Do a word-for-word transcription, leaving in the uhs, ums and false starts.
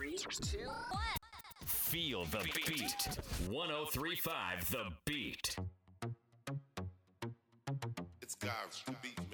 Three, two, one. Feel the beat. one oh three point five The Beat. It's God's beat, man.